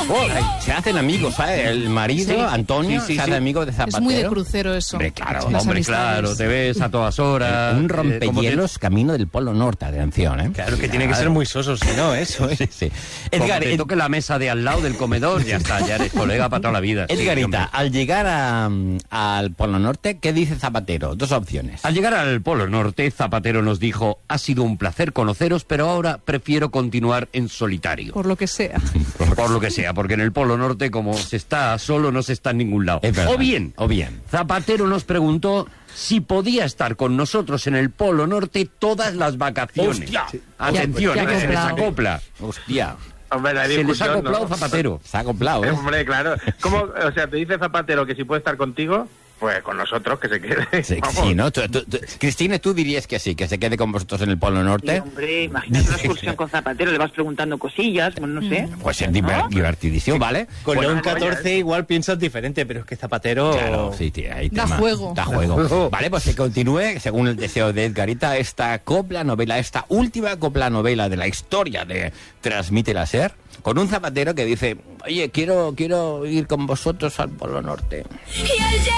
Se hacen amigos, ¿sabes? El marido, Antonio, se hace amigo de Zapatero. Es muy de crucero eso. Hombre, claro. Hombre, claro, te ves a todas horas. Un rompehielos camino del Polo Norte, atención, ¿eh? Claro, que tiene que ser muy soso, si no, eso, ¿eh? Sí. Edgar, te toque la mesa de al lado del comedor, ya está, ya eres colega para toda la vida. Edgarita, al llegar al Polo Norte, ¿qué dice Zapatero? Dos opciones. Al llegar al Polo Norte, Zapatero nos dijo: ha sido un placer conoceros, pero ahora prefiero continuar en solitario. Por lo que sea. Por lo que sea, porque en el Polo Norte, como se está solo, no se está en ningún lado. Es verdad. O bien, Zapatero nos preguntó si podía estar con nosotros en el Polo Norte todas las vacaciones. ¡Hostia! Atención, Ya se les acoplado. acopla. Hostia. Hombre, la Se les ha discusión, acoplado ¿no? Zapatero. Se ha acoplado, ¿eh? Hombre, claro. ¿Cómo? O sea, te dice Zapatero que si puede estar contigo, pues con nosotros, que se quede. Sí, Vamos. sí, ¿no? Cristina, ¿tú dirías que sí, que se quede con vosotros en el Polo Norte? Sí, hombre, imagínate una excursión con Zapatero, le vas preguntando cosillas, pues no sé. Pues es ¿No? divertidísimo, ¿vale? Con Bueno, León 14 igual piensas diferente, pero es que Zapatero... Claro, sí, tío, ahí Da tema. juego. Da juego. Vale, pues que continúe, según el deseo de Edgarita, esta copla-novela, esta última copla-novela de la historia de Transmite la SER, con un Zapatero que dice: oye, quiero ir con vosotros al Polo Norte.